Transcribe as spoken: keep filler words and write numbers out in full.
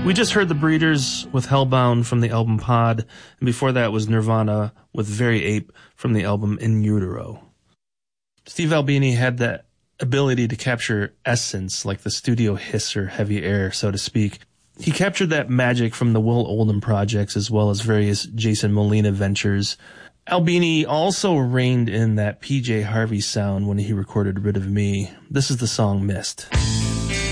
We just heard The Breeders with Hellbound from the album Pod, and before that was Nirvana with Very Ape from the album In Utero. Steve Albini had that ability to capture essence, like the studio hiss or heavy air, so to speak. He captured that magic from the Will Oldham projects as well as various Jason Molina ventures. Albini also reined in that P J Harvey sound when he recorded Rid of Me. This is the song Mist.